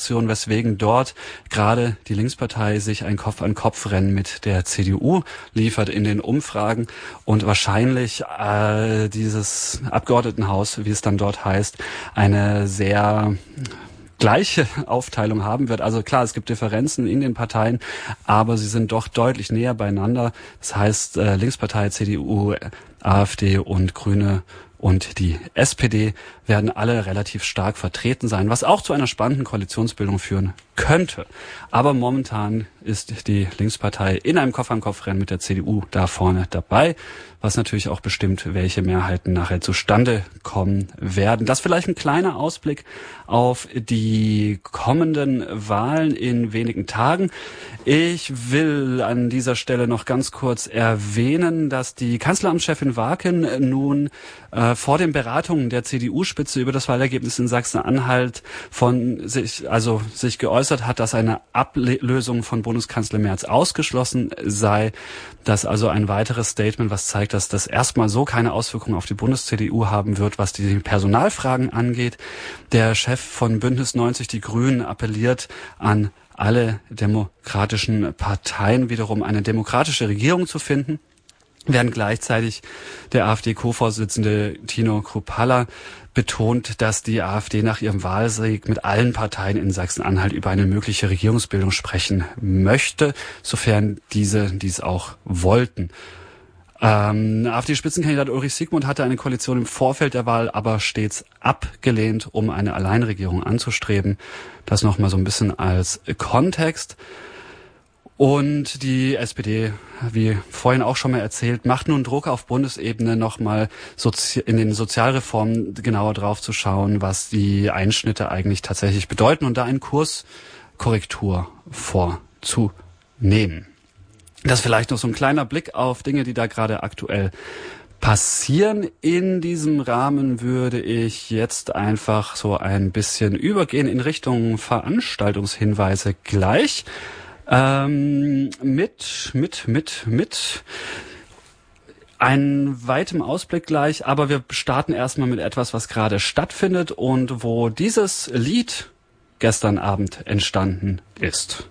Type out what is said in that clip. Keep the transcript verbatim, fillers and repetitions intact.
Situation, weswegen dort gerade die Linkspartei sich ein Kopf-an-Kopf-Rennen mit der C D U liefert in den Umfragen und wahrscheinlich äh, dieses Abgeordnetenhaus, wie es dann dort heißt, eine sehr gleiche Aufteilung haben wird. Also klar, es gibt Differenzen in den Parteien, aber sie sind doch deutlich näher beieinander. Das heißt, äh, Linkspartei, C D U, AfD und Grüne und die S P D werden alle relativ stark vertreten sein, was auch zu einer spannenden Koalitionsbildung führen könnte. Aber momentan ist die Linkspartei in einem Kopf-an-Kopf-Rennen mit der C D U da vorne dabei, was natürlich auch bestimmt, welche Mehrheiten nachher zustande kommen werden. Das vielleicht ein kleiner Ausblick auf die kommenden Wahlen in wenigen Tagen. Ich will an dieser Stelle noch ganz kurz erwähnen, dass die Kanzleramtschefin Warken nun äh, vor den Beratungen der C D U-Spitze über das Wahlergebnis in Sachsen-Anhalt von sich, also sich geäußert hat, dass eine Ablösung von Bundeskanzler Merz ausgeschlossen sei. Das also ein weiteres Statement, was zeigt, dass das erstmal so keine Auswirkungen auf die Bundes-C D U haben wird, was die Personalfragen angeht. Der Chef von Bündnis neunzig, die Grünen, appelliert an alle demokratischen Parteien wiederum eine demokratische Regierung zu finden, während gleichzeitig der AfD-Co-Vorsitzende Tino Kruppalla betont, dass die AfD nach ihrem Wahlsieg mit allen Parteien in Sachsen-Anhalt über eine mögliche Regierungsbildung sprechen möchte, sofern diese dies auch wollten. Ähm, AfD-Spitzenkandidat Ulrich Siegmund hatte eine Koalition im Vorfeld der Wahl aber stets abgelehnt, um eine Alleinregierung anzustreben. Das nochmal so ein bisschen als Kontext. Und die S P D, wie vorhin auch schon mal erzählt, macht nun Druck auf Bundesebene nochmal sozi- in den Sozialreformen genauer drauf zu schauen, was die Einschnitte eigentlich tatsächlich bedeuten und da eine Kurskorrektur vorzunehmen. Das ist vielleicht noch so ein kleiner Blick auf Dinge, die da gerade aktuell passieren. In diesem Rahmen würde ich jetzt einfach so ein bisschen übergehen in Richtung Veranstaltungshinweise gleich. Ähm, mit, mit, mit, mit einem weitem Ausblick gleich, aber wir starten erstmal mit etwas, was gerade stattfindet und wo dieses Lied gestern Abend entstanden ist.